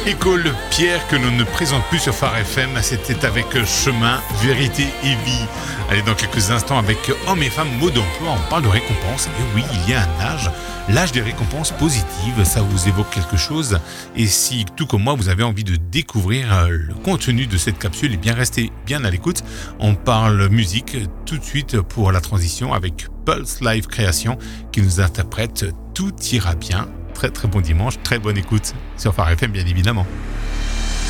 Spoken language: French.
École Pierre que l'on ne présente plus sur Phare FM, c'était avec Chemin, Vérité et Vie. Allez, dans quelques instants avec Hommes et Femmes, mode d'emploi, on parle de récompenses. Et oui, il y a un âge, l'âge des récompenses positives, ça vous évoque quelque chose. Et si, tout comme moi, vous avez envie de découvrir le contenu de cette capsule, eh bien restez bien à l'écoute. On parle musique tout de suite pour la transition avec Pulse Live Création qui nous interprète Tout ira bien. Très très bon dimanche, très bonne écoute sur Phare FM bien évidemment.